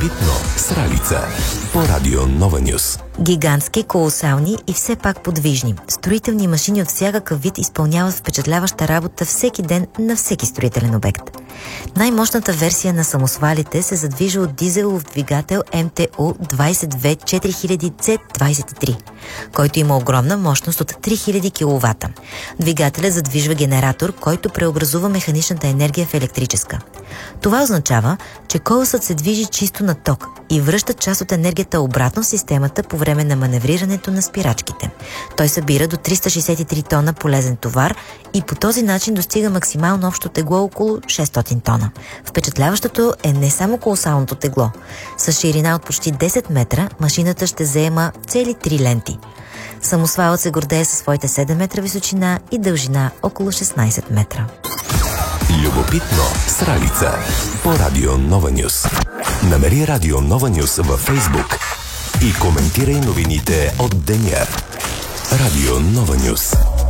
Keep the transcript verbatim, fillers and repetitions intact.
Любопитно с Ралица по Радио Нова Нюс. Гигантски, колосални и все пак подвижни. Строителни машини от всякакъв вид изпълняват впечатляваща работа всеки ден на всеки строителен обект. Най-мощната версия на самосвалите се задвижа от дизелов двигател М Т У двайсет В четири хиляди Ц двайсет и три, който има огромна мощност от три хиляди киловата. Двигателят задвижва генератор, който преобразува механичната енергия в електрическа. Това означава, че колосът се движи чисто на ток и връща част от енергията обратно в системата по време на маневрирането на спирачките. Той събира до триста шейсет и три тона полезен товар и по този начин достига максимално общо тегло около шестстотин тона. Впечатляващото е не само колосалното тегло. С ширина от почти десет метра машината ще заема цели три ленти. Самосвалът се гордее със своите седем метра височина и дължина около шестнайсет метра. Любопитно с Ралица по Радио Нова Нюс. Намери Радио Нова Нюс във Фейсбук и коментирай новините от деня. Радио Нова Нюс.